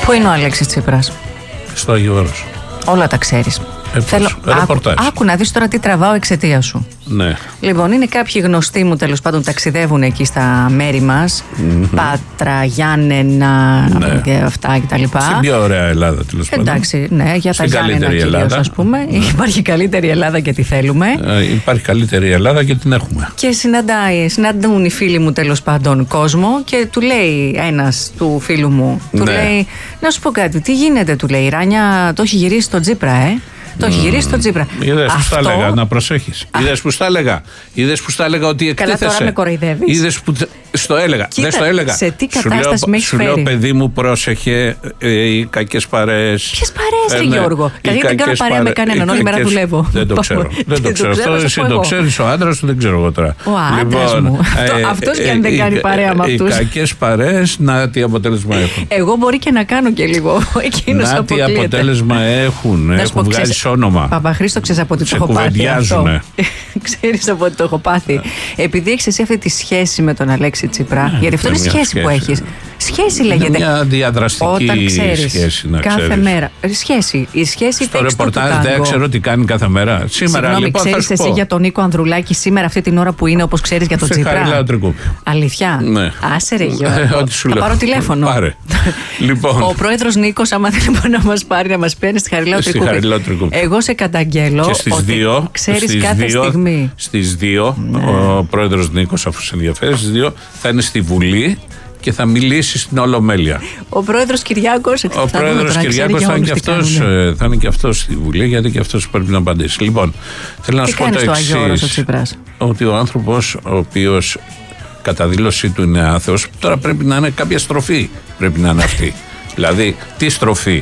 Πού είναι ο Αλέξης Τσίπρας? Στο Άγιο Όρος. Όλα τα ξέρεις. Θέλω, άκου να δεις τώρα τι τραβάω εξαιτία σου. Ναι. Λοιπόν, είναι κάποιοι γνωστοί μου τέλος πάντων ταξιδεύουν εκεί στα μέρη μας. Πάτρα, Γιάννενα, Ναι. και αυτά κτλ. Στην πιο ωραία Ελλάδα τέλος πάντων. Εντάξει, ναι, για τα Στην Γιάννενα καλύτερη κυρίως, Ελλάδα. ας πούμε. Υπάρχει καλύτερη Ελλάδα και τη θέλουμε. Υπάρχει καλύτερη Ελλάδα και την έχουμε. Και συναντούν οι φίλοι μου τέλος πάντων κόσμο και του λέει ένας του φίλου μου, του λέει, να σου πω κάτι, τι γίνεται, του λέει, η Ράνια το έχει γυρίσει στο Τσίπρα, Το έχει γυρίσει στο Τσίπρα. Είδες που στα έλεγα, να προσέχεις. Είδες που στα έλεγα. Είδες που στα έλεγα ότι εκτίθεσαι. Καλά, τώρα με κοροϊδεύεις. Είδες που στο έλεγα. Κοίτα, δεν στο έλεγα. σε τι κατάσταση με έχεις φέρει. Σου λέω, φέρει. παιδί μου, πρόσεχε οι κακές παρέες. Ποιες παρέες, ρε Γιώργο? Γιατί δεν κάνω παρέα με κανέναν, όλη μέρα δουλεύω. Δεν το ξέρω. Δεν το ξέρω. Αυτό εσύ το ξέρεις, ο άντρας του δεν ξέρω εγώ τώρα. Ο άντρας μου. Αυτός και αν δεν κάνει παρέα με αυτούς. Οι κακές παρέες, να τι αποτέλεσμα έχουν. Εγώ μπορεί και να κάνω και λίγο. Εκείνος να τι αποκλείεται. αποτέλεσμα έχουν. Έχουν βγάλει όνομα. Παπαχρήστο, ξέρεις από τι το έχω πάθει αυτό. Ξέρεις από τι το έχω πάθει. Επειδή έχεις εσύ αυτή τη σχέση με τον Αλέξη Τσίπρα, γιατί αυτό είναι σχέση που έχεις. Σχέση λέγεται. Μια διαδραστική σχέση, να κάθε ξέρεις. μέρα. Σχέση. Η σχέση στο ρεπορτάζ δεν ξέρω τι κάνει κάθε μέρα. Σήμερα συγγνώμη, λοιπόν θα ξέρεις σου εσύ πω. για τον Νίκο Ανδρουλάκη σήμερα αυτή την ώρα που είναι, όπως ξέρεις για τον Τσίπρα? Χαριλάου Τρικούπη. Αλήθεια? Ναι. Άσε ρε Γιώργο. Ό,τι σου Θα λέω. πάρω τηλέφωνο. Πάρε. Λοιπόν. Ο πρόεδρος Νίκος, άμα θέλει να μας πάρει, να μας παίρνει στη Χαριλάου Τρικούπη. Εγώ σε καταγγέλω. Και στις ότι 2. ξέρεις κάθε στιγμή. Στις 2 ο πρόεδρος Νίκος, αφού σε ενδιαφέρει, στις 2 θα είναι στη Βουλή και θα μιλήσει στην Ολομέλεια. Ο πρόεδρος Κυριάκος. Ο πρόεδρος Κυριάκος θα είναι και αυτός στη Βουλή, γιατί και αυτός πρέπει να απαντήσει. Λοιπόν, θέλω να σου πω το εξής. Ότι ο άνθρωπος ο οποίος κατά δήλωσή του είναι άθεος, τώρα πρέπει να είναι κάποια στροφή. Πρέπει να είναι αυτή. Δηλαδή, τι στροφή?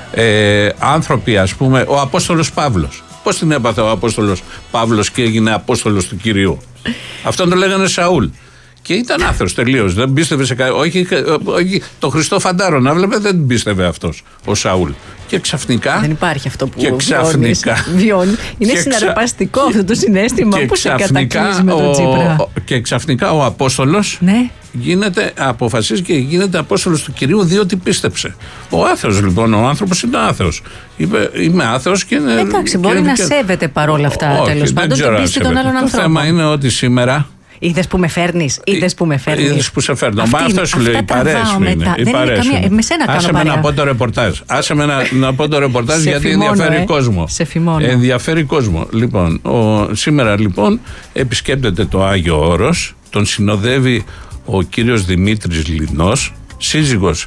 Άνθρωποι, ας πούμε, ο Απόστολος Παύλος. Πώς την έπαθε ο Απόστολος Παύλος και έγινε Απόστολος του Κυρίου? Αυτόν το λέγανε Σαούλ. Και ήταν άθεος τελείως. Δεν πίστευε σε κάτι. Όχι, το Χριστό Φαντάρο να βλέπε, δεν πίστευε αυτός ο Σαούλ. Και ξαφνικά. Δεν υπάρχει αυτό που και ξαφνικά, βιώνει. Είναι συναρπαστικό αυτό το συναίσθημα που σε κατακλείζει με τον Τσίπρα. Και ξαφνικά ο Απόστολος αποφασίζει και γίνεται Απόστολος του Κυρίου, διότι πίστεψε. Ο άθεος λοιπόν, ο άνθρωπος είναι άθεος. Είπε, είμαι άθεος και είναι. Εντάξει, μπορεί να σέβεται παρόλα αυτά τέλος πάντων την πίστη των άλλων ανθρώπων. Το θέμα είναι ότι σήμερα. Είδες που με φέρνεις, είδες που που σε φέρνω. Μα αυτό σου λέει, οι παρέες σου είναι. Με σένα κάνω άσε παρέα. με να πω το ρεπορτάζ. Άσε με να πω το ρεπορτάζ γιατί ενδιαφέρει κόσμο. Σε φημώνω. Ενδιαφέρει κόσμο. Λοιπόν, σήμερα λοιπόν επισκέπτεται το Άγιο Όρος, τον συνοδεύει ο κύριος Δημήτρης Λινός, σύζυγος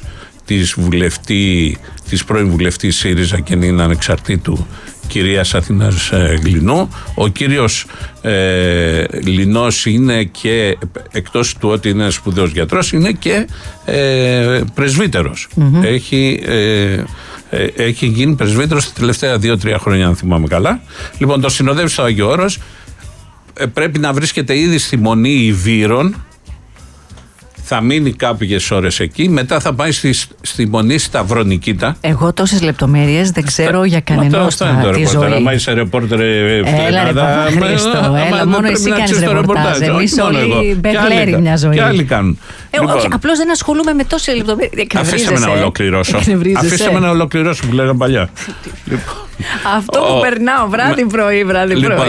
της πρώην βουλευτή ΣΥΡΙΖΑ και είναι ανεξαρτήτου κυρίας Αθήνας Γλινού. Ο κύριος Λινός είναι και, εκτός του ότι είναι σπουδαίος γιατρός, είναι και πρεσβύτερος. Έχει γίνει πρεσβύτερος τα τελευταία 2-3 χρόνια, αν θυμάμαι καλά. Λοιπόν, το συνοδεύει στο Άγιο Όρος. Πρέπει να βρίσκεται ήδη στη Μονή Ιβύρων. Θα μείνει κάποιες ώρες εκεί, μετά θα πάει στη Μονή Σταυρονικήτα. Εγώ τόσες λεπτομέρειες δεν ξέρω για κανένα τη ζωή. Άμα είσαι ρεπόρτερ έλα ρε Παπαχρήστο, έλα, μόνο εσύ κάνεις ρεπορτάζ. Εμείς όλοι μπεγλέρι μια ζωή. Και άλλοι κάνουν. Όχι, απλώς δεν ασχολούμαι με τόσες λεπτομέρειες. Αφήστε με να ολοκληρώσω. Αφήστε με να ολοκληρώσω που λέγαμε παλιά. Αυτό που περνάω βράδυ πρωί. Λοιπόν,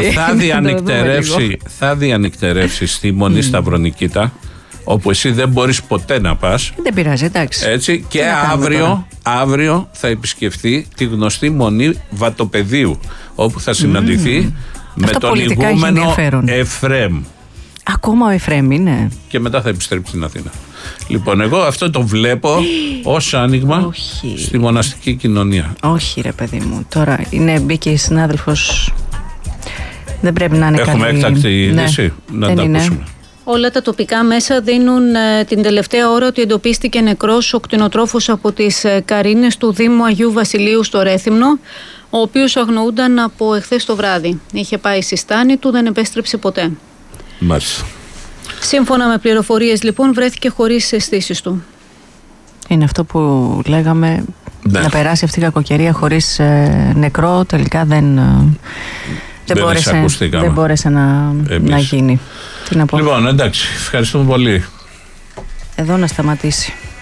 θα διανυκτερεύσει στη Μονή Σταυρονικήτα, όπου εσύ δεν μπορείς ποτέ να πας. Δεν πειράζει, εντάξει. Έτσι, και αύριο θα επισκεφθεί τη γνωστή Μονή Βατοπεδίου, όπου θα συναντηθεί με τον ηγούμενο Εφραίμ. Ακόμα ο Εφραίμ είναι. Και μετά θα επιστρέψει στην Αθήνα. Λοιπόν, εγώ αυτό το βλέπω ως άνοιγμα στη μοναστική κοινωνία. Όχι ρε παιδί μου, τώρα μπήκε η συνάδελφος. Δεν πρέπει να είναι καλή. Έχουμε έκτακτη είδηση, να τα ακούσουμε. Όλα τα τοπικά μέσα δίνουν την τελευταία ώρα ότι εντοπίστηκε νεκρός ο κτηνοτρόφος από τις Καρίνες του Δήμου Αγίου Βασιλείου στο Ρέθυμνο, ο οποίος αγνοούνταν από εχθές το βράδυ. Είχε πάει στη στάνη του, δεν επέστρεψε ποτέ. Μάλιστα. Σύμφωνα με πληροφορίες λοιπόν βρέθηκε χωρίς αισθήσεις του. Είναι αυτό που λέγαμε, να περάσει αυτή η κακοκαιρία χωρίς νεκρό, τελικά δεν μπόρεσε να γίνει. Τι να πω. Λοιπόν, εντάξει, ευχαριστούμε πολύ. Εδώ να σταματήσει.